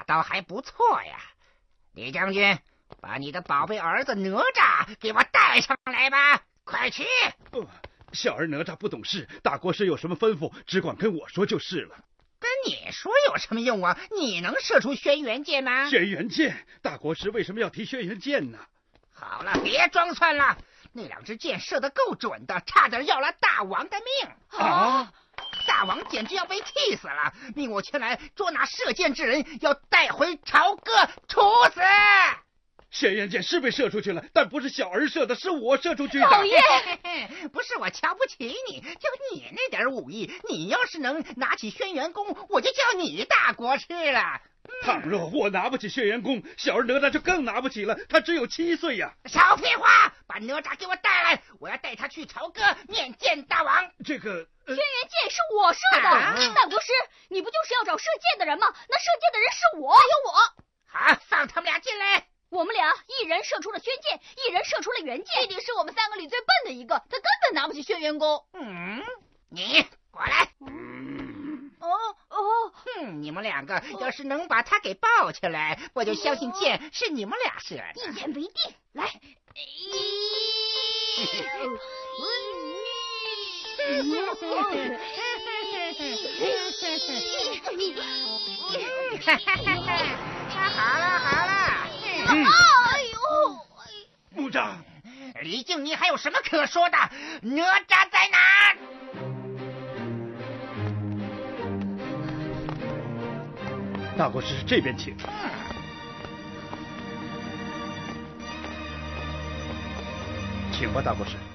倒还不错呀。李将军，把你的宝贝儿子哪吒给我带上来吧，快去！ 小儿哪吒不懂事，大国师有什么吩咐，只管跟我说就是了。 跟你说有什么用啊？你能射出轩辕剑吗？ 轩辕剑？大国师为什么要提轩辕剑呢？ 好了，别装蒜了，那两支箭射得够准的，差点要了大王的命啊！ 大王简直要被气死了，命我前来捉拿射箭之人，要带回朝歌处死。 轩辕剑是被射出去了，但不是小儿射的，是我射出去的。 老爷， 不是我瞧不起你，就你那点武艺，你要是能拿起轩辕弓，我就叫你大国师了。 倘若我拿不起轩辕弓，小儿哪吒就更拿不起了，他只有7岁呀。 少废话，把哪吒给我带来，我要带他去朝歌面见大王。 这个轩辕剑是我射的，大国师，你不就是要找射箭的人吗？那射箭的人是我，还有我。 好，放他们俩进来。 我们俩一人射出了轩箭，一人射出了元箭，一定是我们3个里最笨的一个，他根本拿不起轩辕弓。 你过来。你们2个要是能把他给抱起来，我就相信箭是你们俩射的。 一言为定，来。 好了。 哎呦， 木吒， 李靖，你还有什么可说的？哪吒在哪？ 大国师这边请。请吧，大国师。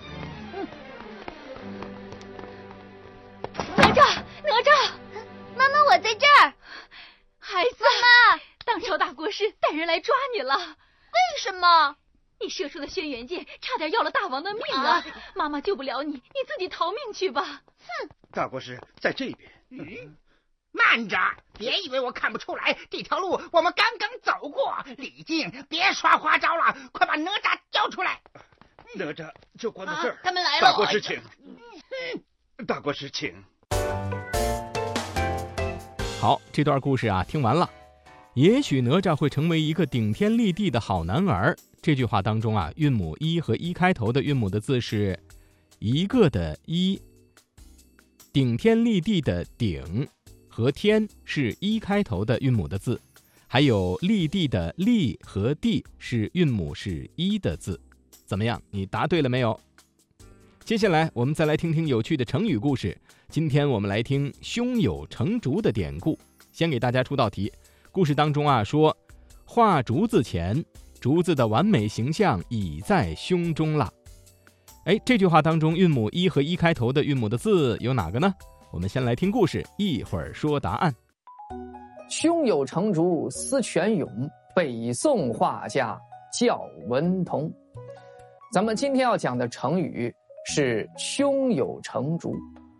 哪吒， 妈妈，我在这儿。 孩子，妈妈，当朝大国师带人来抓你了。 为什么？ 你射出的轩辕剑差点要了大王的命啊！妈妈救不了你，你自己逃命去吧。 哼！ 大国师在这边。 慢着，别以为我看不出来，这条路我们刚刚走过。李靖，别耍花招了，快把哪吒交出来。 哪吒就关到这儿。 他们来了。 大国师请。大国师请。 好，这段故事啊听完了。也许哪吒会成为一个顶天立地的好男儿。这句话当中啊，韵母一和一开头的韵母的字是一个的一，顶天立地的顶和天是一开头的韵母的字，还有立地的立和地是韵母是一的字。怎么样，你答对了没有？接下来我们再来听听有趣的成语故事。今天我们来听胸有成竹的典故。先给大家出道题，故事当中啊说，画竹子前，竹子的完美形象已在胸中啦。这句话当中韵母一和一开头的韵母的字有哪个呢？我们先来听故事，一会儿说答案。 胸有成竹思泉涌，北宋画家叫文同。咱们今天要讲的成语是胸有成竹。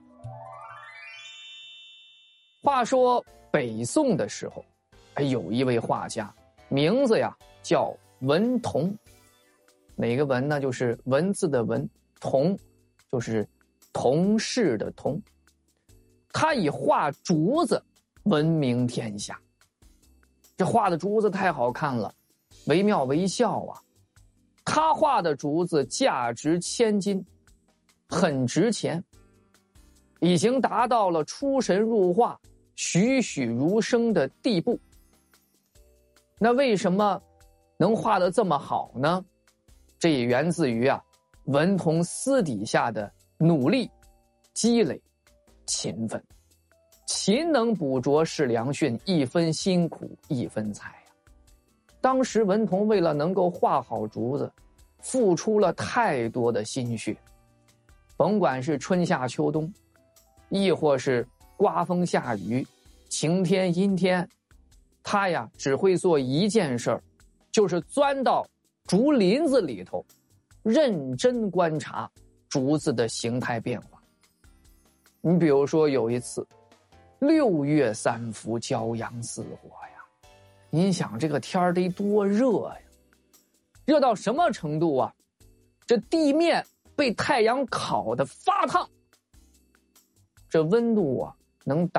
话说北宋的时候，有一位画家，名字呀叫文同。哪个文呢？就是文字的文，同就是同事的同。他以画竹子闻名天下。这画的竹子太好看了，惟妙惟肖啊。他画的竹子价值千金，很值钱，已经达到了出神入化、栩栩如生的地步。那为什么能画得这么好呢？这也源自于文同私底下的努力、积累、勤奋。勤能补拙是良训，一分辛苦一分财啊。当时文同为了能够画好竹子，付出了太多的心血，甭管是春夏秋冬，亦或是刮风下雨、晴天阴天，他只会做一件事儿，就是钻到竹林子里头，认真观察竹子的形态变化。你比如说有一次6月3伏，骄阳似火呀！您想这个天儿得多热呀？热到什么程度啊？这地面被太阳烤得发烫，这温度能达